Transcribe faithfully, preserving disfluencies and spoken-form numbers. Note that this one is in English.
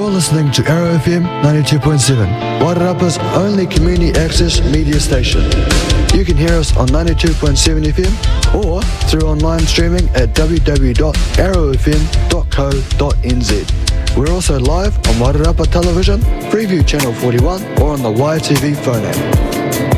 You're listening to Arrow F M ninety-two point seven, Wairarapa's only community access media station. You can hear us on ninety-two point seven F M or through online streaming at w w w dot arrow f m dot co dot n z. We're also live on Wairarapa Television, Preview Channel forty-one, or on the Y T V phone app.